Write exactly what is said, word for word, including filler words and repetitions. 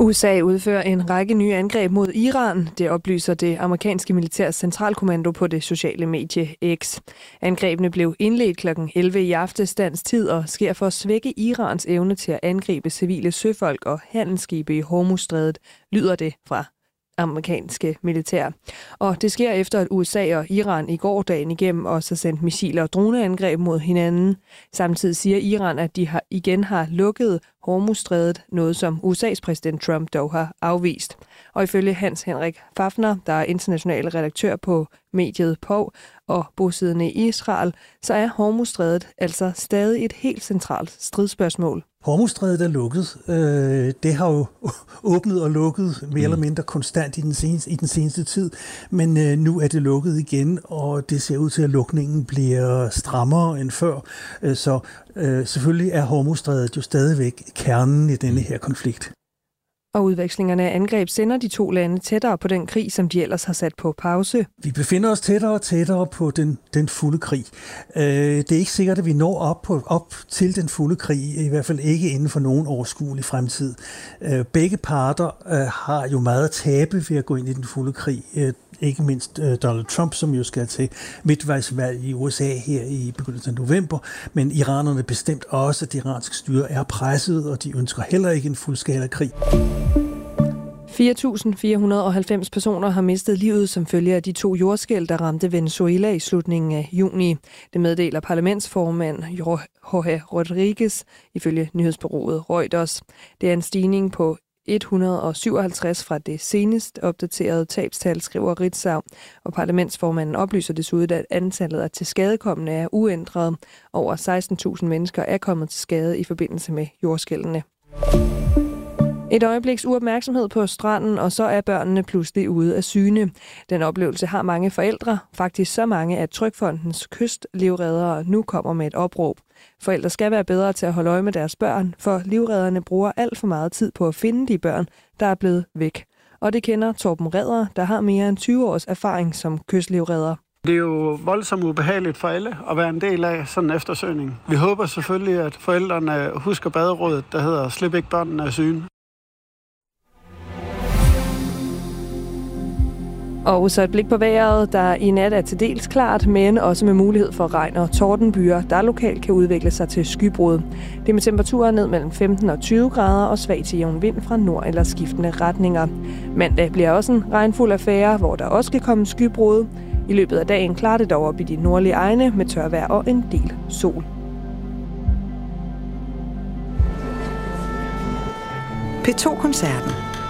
U S A udfører en række nye angreb mod Iran. Det oplyser det amerikanske militærs centralkommando på det sociale medie X. Angrebene blev indledt klokken elleve i aftes dansk tid og sker for at svække Irans evne til at angribe civile søfolk og handelsskibe i Hormuzstrædet, lyder det fra amerikanske militær. Og det sker efter, at U S A og Iran i går dagen igennem også har sendt missiler og droneangreb mod hinanden. Samtidig siger Iran, at de har, igen har lukket Hormuzstrædet, noget som U S A's præsident Trump dog har afvist. Og ifølge Hans Henrik Fafner, der er international redaktør på mediet P O V og bosiddende i Israel, så er Hormuzstrædet altså stadig et helt centralt stridsspørgsmål. Hormuzstrædet er lukket. Det har jo åbnet og lukket mere eller mindre konstant i den seneste, i den seneste tid, men nu er det lukket igen, og det ser ud til, at lukningen bliver strammere end før. Så selvfølgelig er Hormuzstrædet jo stadigvæk kernen i denne her konflikt. Og udvekslingerne af angreb sender de to lande tættere på den krig, som de ellers har sat på pause. Vi befinder os tættere og tættere på den, den fulde krig. Øh, det er ikke sikkert, at vi når op, på, op til den fulde krig, i hvert fald ikke inden for nogen overskuelig fremtid. Øh, begge parter øh, har jo meget at tabe ved at gå ind i den fulde krig. Øh, ikke mindst øh, Donald Trump, som jo skal til midtvejsvalg i U S A her i begyndelsen af november, men iranerne bestemt også, at det iranske styre er presset, og de ønsker heller ikke en fuldskala krig. fire tusind fire hundrede og halvfems personer har mistet livet som følge af de to jordskælv, der ramte Venezuela i slutningen af juni. Det meddeler parlamentsformand Jorge Rodriguez ifølge nyhedsbureauet Reuters. Det er en stigning på et hundrede og syvoghalvtreds fra det senest opdaterede tabstal, skriver Ritzau, og parlamentsformanden oplyser desuden, at antallet af tilskadekommende er uændret. Over seksten tusind mennesker er kommet til skade i forbindelse med jordskælvene. Et øjebliks uopmærksomhed på stranden, og så er børnene pludselig ude af syne. Den oplevelse har mange forældre, faktisk så mange, at Trygfondens kystlivreddere nu kommer med et opråb. Forældre skal være bedre til at holde øje med deres børn, for livredderne bruger alt for meget tid på at finde de børn, der er blevet væk. Og det kender Torben Redder, der har mere end tyve års erfaring som kystlivredder. Det er jo voldsomt ubehageligt for alle at være en del af sådan en eftersøgning. Vi håber selvfølgelig, at forældrene husker baderådet, der hedder "Slip ikke børnene af syne". Og så et blik på vejret, der i nat er til dels klart, men også med mulighed for regn og tordenbyer, der lokalt kan udvikle sig til skybrud. Det er med temperaturer ned mellem femten og tyve grader og svag til jævn vind fra nord- eller skiftende retninger. Mandag bliver også en regnfuld affære, hvor der også kan komme skybrud. I løbet af dagen klarer det dog op i de nordlige egne med tørvejr og en del sol. P to Koncerten.